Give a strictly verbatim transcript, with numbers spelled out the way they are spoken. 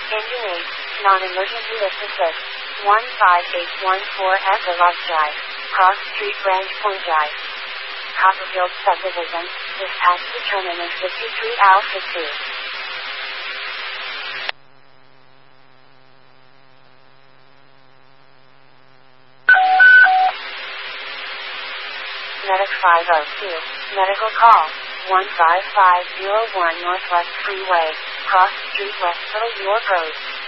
Engine eight, non-emergency lift assist. one five eight one four at the Lodge Drive, Cross Street Branch Point Drive. Copperfield Subdivision, dispatch to terminus fifty-three Alpha two. Medic five oh two, medical call, one five five zero one Northwest Freeway, Cross Street West Little York Road.